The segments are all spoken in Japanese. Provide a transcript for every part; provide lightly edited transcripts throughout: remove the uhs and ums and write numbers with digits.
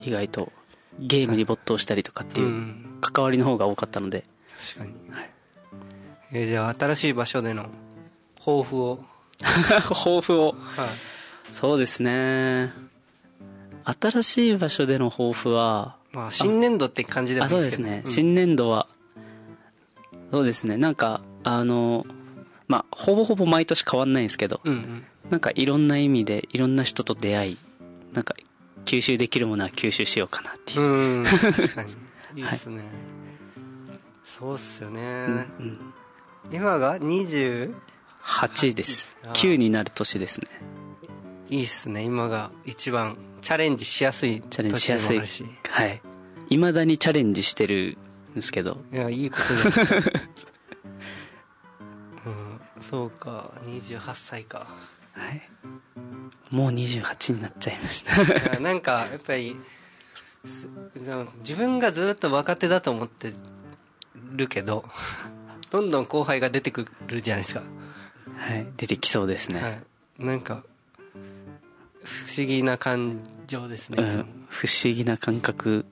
意外とゲームに没頭したりとかっていう関わりの方が多かったので。 確かに、じゃあ新しい場所での抱負を抱負を、そうですね、新しい場所での抱負は、 まあ新年度って感じでもいいですけど。 そうですね、新年度はそうですね、なんかまあほぼほぼ毎年変わんないんですけど、なんかいろんな意味でいろんな人と出会い、なんか吸収できるものは吸収しようかなっていう。 確かにいいっすね、そうっすよね、今が28 です。9になる年ですね。 いいっすね、今が一番チャレンジしやすい年でもあるし、 はい、未だにチャレンジしてるんですけど。 いや、いいことです、そうか、28歳か。 はい、もう28になっちゃいましたなんかやっぱり自分がずっと若手だと思ってるけどどんどん後輩が出てくるじゃないですか。 はい、出てきそうですね、 はい、なんか不思議な感情ですね、 不思議な感覚、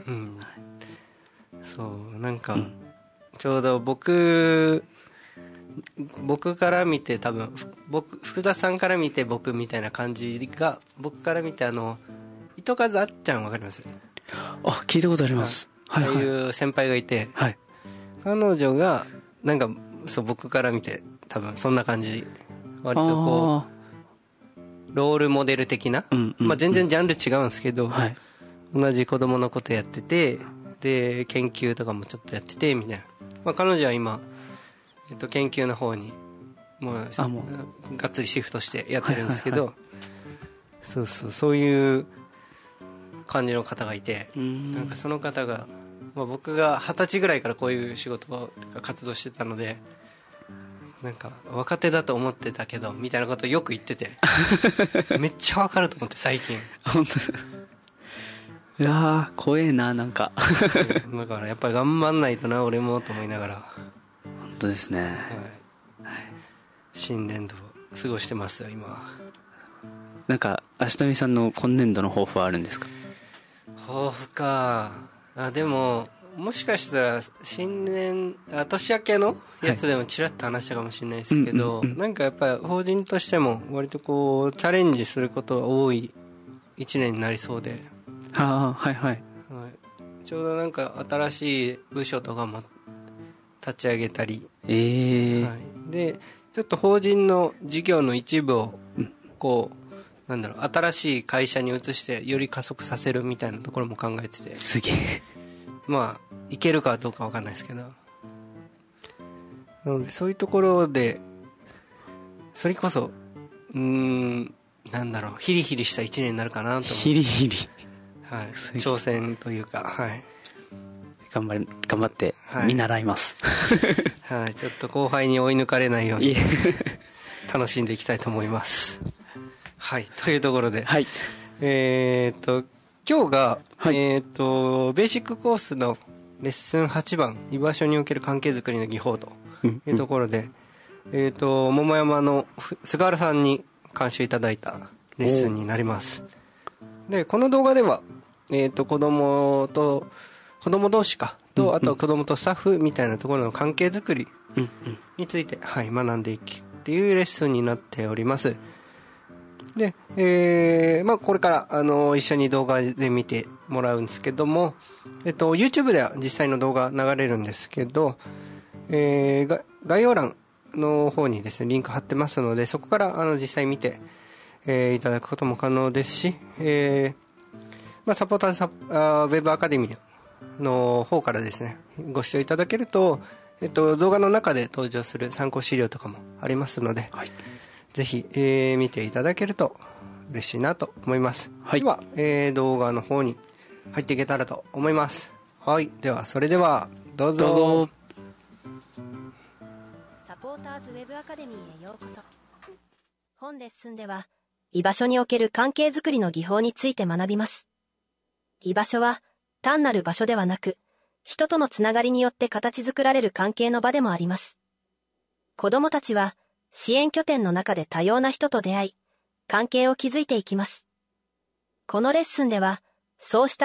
そうなんか、ちょうど僕から見て、多分福田さんから見て僕みたいな感じが、僕から見て糸数あっちゃんわかります？ 聞いたことあります。 ああいう先輩がいて、彼女がなんかそう僕から見て多分そんな感じ、割とこうロールモデル的な、まあ全然ジャンル違うんですけど、同じ子供のことやってて、で研究とかもちょっとやっててみたいな、まあ彼女は今研究の方にもうがっつりシフトしてやってるんですけど、そういう感じの方がいて、なんかその方が、まあ、僕が20歳ぐらいからこういう仕事とか活動してたので、なんか若手だと思ってたけどみたいなことをよく言っててめっちゃわかると思って、最近本当いやー怖えな、なんかだからやっぱり頑張んないとな俺もと思いながら、 本当ですね、 新年度を過ごしてますよ今。 なんか足富さんの今年度の抱負はあるんですか？ 抱負か、でももしかしたら新年年明けのやつでもちらっと話したかもしれないですけど、なんかやっぱり法人としても割とこうチャレンジすることが多い1年になりそうで、ちょうどなんか新しい部署とかも立ち上げたり、でちょっと法人の事業の一部をこうなんだろう、新しい会社に移してより加速させるみたいなところも考えてて、 すげえまあいけるかどうか分かんないですけど、なのでそういうところでそれこそなんだろう、ヒリヒリした1年になるかなと思って。 ヒリヒリ、 挑戦というか、 頑張って見習います、 ちょっと後輩に追い抜かれないように楽しんでいきたいと思います。というところで、今日が、ベーシックコースのレッスン8番居場所における関係づくりの技法というところで、桃山の菅原さんに監修いただいたレッスンになります。でこの動画では、子供同士かと、あと子供とスタッフみたいなところの関係づくりについて、学んでいくっていうレッスンになっております。で、これから一緒に動画で見てもらうんですけども、YouTube では実際の動画流れるんですけど、概要欄の方にですねリンク貼ってますので、そこから実際見て、いただくことも可能ですし、サポーターウェブアカデミーの方からですねご視聴いただけると、動画の中で登場する参考資料とかもありますので、ぜひ、見ていただけると嬉しいなと思います。では、動画の方に入っていけたらと思います。ではそれではどうぞ。 サポーターズウェブアカデミーへようこそ。本レッスンでは居場所における関係づくりの技法について学びます。居場所は単なる場所ではなく、人とのつながりによって形作られる関係の場でもあります。子どもたちは支援拠点の中で多様な人と出会い、関係を築いていきます。このレッスンでは、 そうした